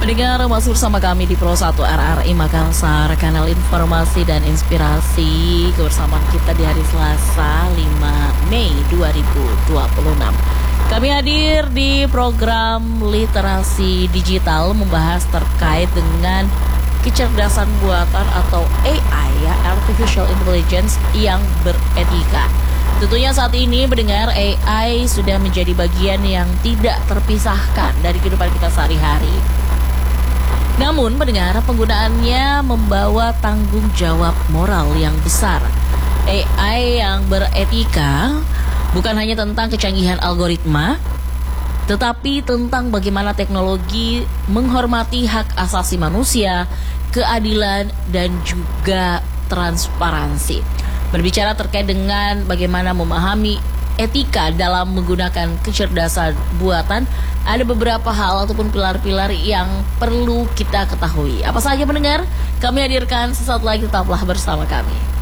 Pendengar, masuk bersama kami di Pro 1 RRI Makassar, kanal informasi dan inspirasi. Kebersamaan kita di hari Selasa 5 Mei 2026. Kami hadir di program literasi digital membahas terkait dengan kecerdasan buatan atau AI ya, Artificial Intelligence yang beretika. Tentunya saat ini mendengar AI sudah menjadi bagian yang tidak terpisahkan dari kehidupan kita sehari-hari. Namun mendengar penggunaannya membawa tanggung jawab moral yang besar. AI yang beretika bukan hanya tentang kecanggihan algoritma, tetapi tentang bagaimana teknologi menghormati hak asasi manusia, keadilan, dan juga transparansi. Berbicara terkait dengan bagaimana memahami etika dalam menggunakan kecerdasan buatan, ada beberapa hal ataupun pilar-pilar yang perlu kita ketahui. Apa saja pendengar? Kami hadirkan sesaat lagi, tetaplah bersama kami.